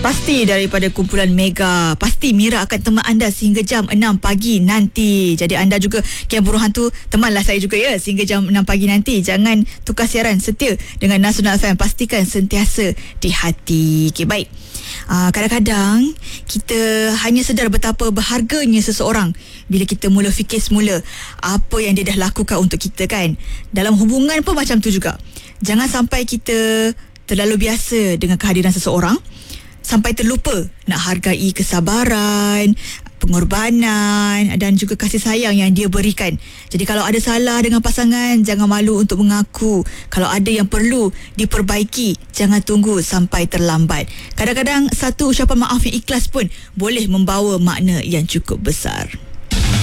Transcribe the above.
Pasti daripada kumpulan Mega. Pasti Mira akan teman anda sehingga jam 6 pagi nanti. Jadi anda juga Kian Buruh Hantu, temanlah saya juga ya sehingga jam 6 pagi nanti. Jangan tukar siaran, setia dengan Nasional FM. Pastikan sentiasa di hati. Okey, baik. Kadang-kadang kita hanya sedar betapa berharganya seseorang bila kita mula fikir semula apa yang dia dah lakukan untuk kita kan. Dalam hubungan pun macam tu juga. Jangan sampai kita terlalu biasa dengan kehadiran seseorang sampai terlupa nak hargai kesabaran, pengorbanan dan juga kasih sayang yang dia berikan. Jadi kalau ada salah dengan pasangan, jangan malu untuk mengaku. Kalau ada yang perlu diperbaiki, jangan tunggu sampai terlambat. Kadang-kadang satu ucapan maaf yang ikhlas pun boleh membawa makna yang cukup besar.